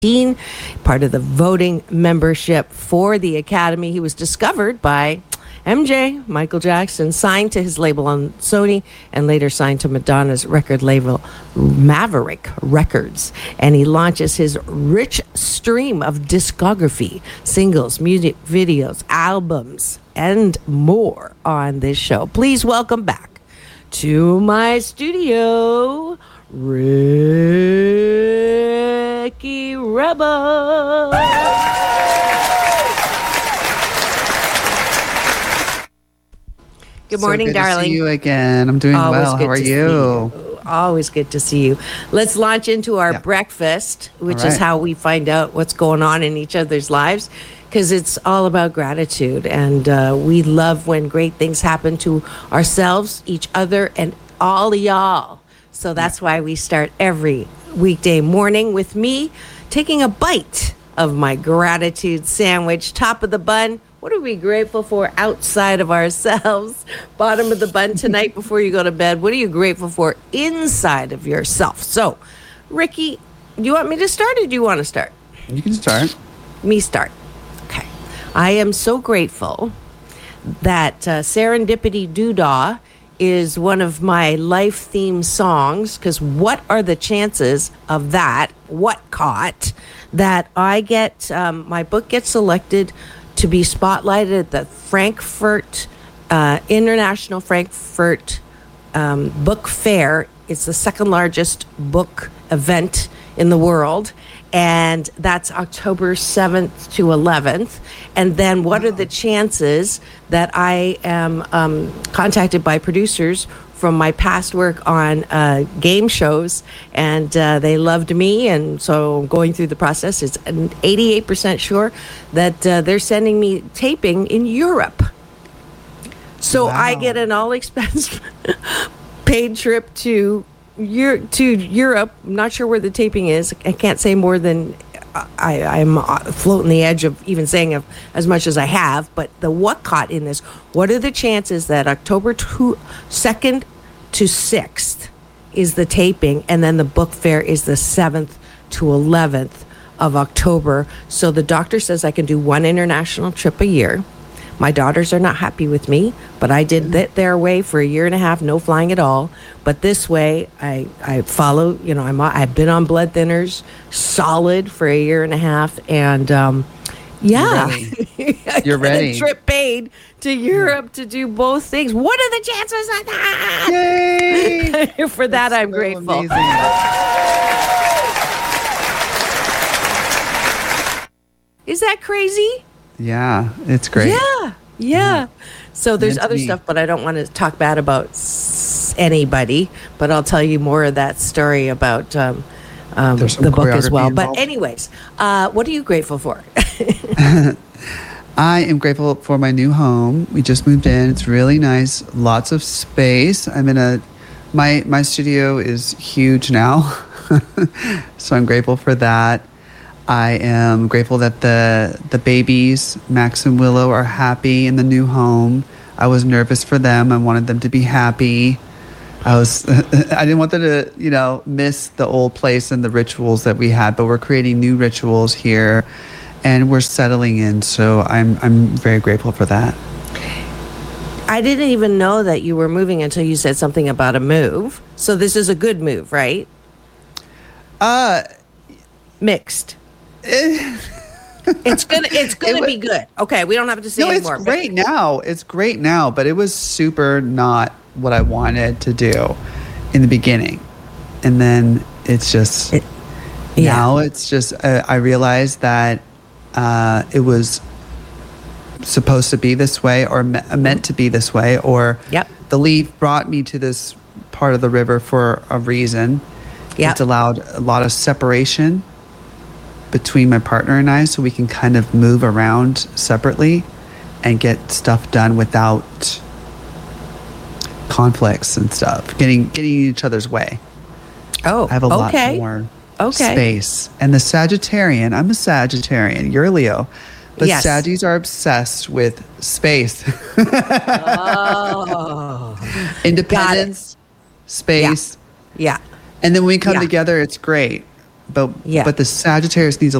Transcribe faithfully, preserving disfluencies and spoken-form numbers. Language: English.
part of the voting membership for the Academy. He was discovered by M J, Michael Jackson, signed to his label on Sony, and later signed to Madonna's record label, Maverick Records. And he launches his rich stream of discography, singles, music videos, albums, and more on this show. Please welcome back to my studio, Ricky Rebel. Good morning, so good darling. To see you again. I'm doing Always well. How are you? you? Always good to see you. Let's launch into our yeah. breakfast, which right. is how we find out what's going on in each other's lives, because it's all about gratitude. And uh, we love when great things happen to ourselves, each other, and all of y'all. So that's why we start every weekday morning with me taking a bite of my gratitude sandwich, top of the bun. What are we grateful for outside of ourselves? Bottom of the bun tonight before you go to bed. What are you grateful for inside of yourself? So, Ricky, do you want me to start or do you want to start? You can start. Me start. Okay. I am so grateful that uh, Serendipity Doodah is one of my life theme songs, because what are the chances of that, what caught, that I get, um, my book gets selected to be spotlighted at the Frankfurt, uh, International Frankfurt um, Book Fair. It's the second largest book event in the world. And that's October seventh to eleventh. And then what are the chances that I am um, contacted by producers from my past work on uh, game shows, and uh, they loved me, and so going through the process, it's eighty-eight percent sure that uh, they're sending me taping in Europe. So wow. I get an all-expense paid trip to Euro- to Europe. I'm not sure where the taping is. I can't say more than I, I'm floating the edge of even saying of as much as I have. But the what caught in this, what are the chances that October second to sixth is the taping, and then the book fair is the seventh to eleventh of October. So the doctor says I can do one international trip a year. My daughters are not happy with me, but I did that their way for a year and a half, no flying at all. But this way, I, I follow, you know, I'm, I've been on blood thinners solid for a year and a half. And um, yeah, you're ready. You're ready. A trip paid to Europe to do both things. What are the chances of that? Yay! For that, That's I'm so grateful. Amazing. Is that crazy? Yeah, it's great. Yeah, yeah. So there's Meant other me. stuff, but I don't want to talk bad about s- anybody. But I'll tell you more of that story about um, um, the book as well. Involved. But anyways, uh, what are you grateful for? I am grateful for my new home. We just moved in. It's really nice. Lots of space. I'm in a my my studio is huge now, so I'm grateful for that. I am grateful that the the babies, Max and Willow, are happy in the new home. I was nervous for them. I wanted them to be happy. I was I didn't want them to, you know, miss the old place and the rituals that we had, but we're creating new rituals here and we're settling in. So I'm I'm very grateful for that. I didn't even know that you were moving until you said something about a move. So this is a good move, right? Uh mixed. it's gonna it's gonna it was, be good. Okay, we don't have to say no, anymore. It's great now. It's great now, but it was super not what I wanted to do in the beginning, and then it's just it, yeah. now it's just uh, I realized that uh, it was supposed to be this way, or me- meant to be this way, or yep. the leaf brought me to this part of the river for a reason. Yep. It's allowed a lot of separation between my partner and I, so we can kind of move around separately and get stuff done without conflicts and stuff, getting getting in each other's way. Oh, I have a okay. lot more okay. space. And the Sagittarian, I'm a Sagittarian, you're a Leo, but yes. Saggies are obsessed with space. Oh. Independence, space. Yeah. yeah. And then when we come yeah. together, it's great. but Yeah. but the Sagittarius needs a